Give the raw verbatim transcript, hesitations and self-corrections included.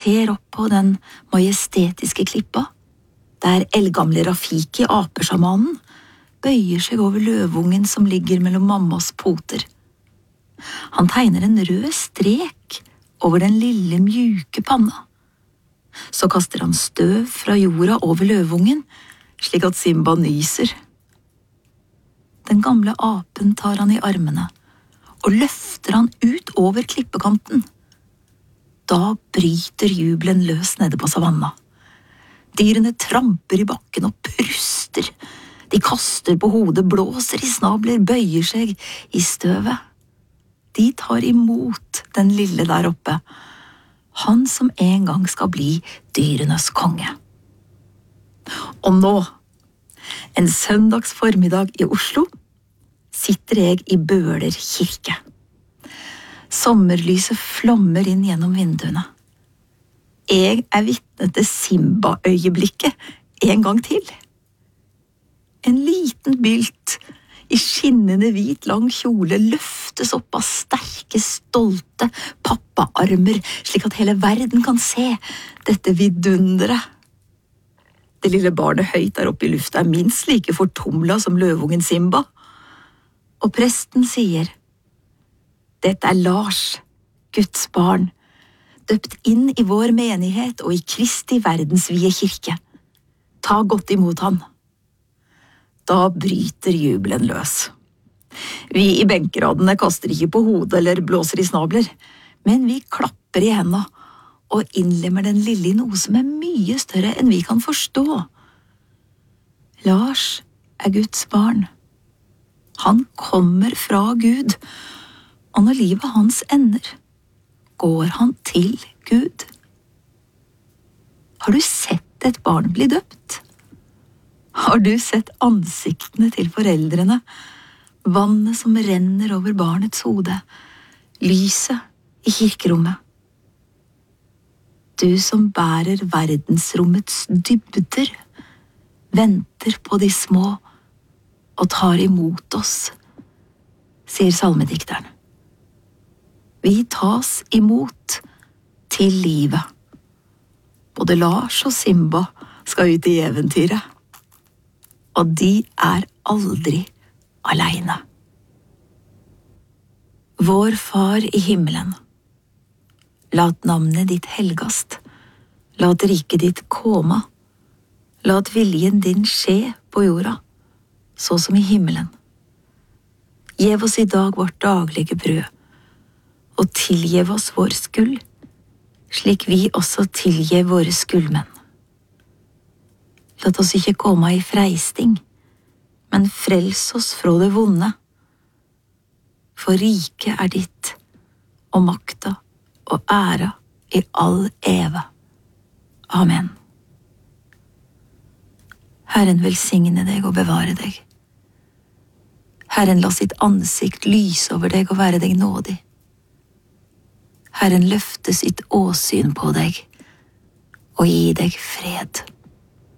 ser opp på den majestetiske klippa, der eldgamle Rafiki, apesjamanen, bøyer seg over løvungen som ligger mellom mammas poter. Han tegner en rød strek over den lille, mjuke panna. Så kaster han støv fra jorda over løvungen, slik at Simba nyser. Den gamle apen tar han i armene og løfter han ut over klippekanten. Da bryter jubelen løs nede på savanna. Dyrene tramper i bakken og pruster. De kaster på hodet, blåser i snabler, bøyer seg i støvet. De tar imot den lille der oppe, han som en gang skal bli dyrenes konge. Og nå, en søndags formiddag i Oslo, sitter jeg i Bøler kirke. Sommerlyset flommer inn gjennom vinduene. Jeg er vitne til Simba-øyeblikket en gang til. En liten bylt i skinnende hvit lang kjole løftes opp av sterke, stolte pappaarmer, slik at hele verden kan se dette vidunderet. Det lille barnet høyt der oppe i lufta er minst like fortumla som løvungen Simba. Og presten sier, «Dette er Lars, Guds barn, døpt inn i vår menighet og i Kristi verdensvide kirke. Ta godt imot han.» Da bryter jubelen løs. Vi i benkeradene kaster ikke på hodet eller blåser i snabler, men vi klapper i hendene og innlemmer den lille i noe som er mye større enn vi kan forstå. Lars er Guds barn. Han kommer fra Gud, og når livet hans ender, går han til Gud. Har du sett et barn bli døpt? Har du sett ansiktene til foreldrene, vannet som renner over barnets hode, lyset i kirkerommet? Du som bærer verdensrommets dybder, venter på de små og tar imot oss, sier salmedikteren. Vi tas imot til livet. Både Lars og Simba skal ut i eventyret. Og de er aldri alene. Vår Far i himmelen, lat navnet ditt helgast, lat riket ditt koma, lat viljen din skje på jorda, så som i himmelen. Gjev oss i dag vårt daglige brød, og tilgjev oss vår skyld, slik vi også tilgjev våre skyldmenn. Lat oss ikke komme i freisting, men frels oss fra det vonde. For riket er ditt, og makta og æra i all eve. Amen. Herren velsigne deg og bevare deg. Herren la sitt ansikt lyse over deg og være deg nådig. Herren løfte sitt åsyn på deg og gi deg fred.